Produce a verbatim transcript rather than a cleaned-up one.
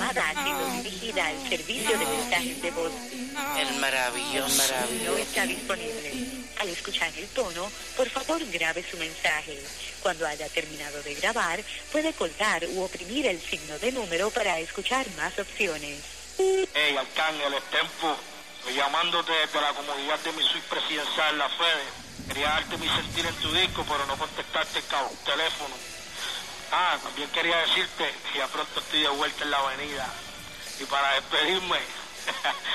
llamada ha sido dirigida al servicio de mensajes de voz. El maravilloso. El maravilloso no está disponible. Al escuchar el tono, por favor grabe su mensaje. Cuando haya terminado de grabar, puede colgar u oprimir el signo de número para escuchar más opciones. Hey, Arcángel, es Tempo. Estoy llamándote desde la comodidad de mi suite presidencial, la Fede. Quería darte mi sentir en tu disco, pero no contestarte el cabo, teléfono. Ah, también quería decirte que ya pronto estoy de vuelta en la avenida. Y para despedirme,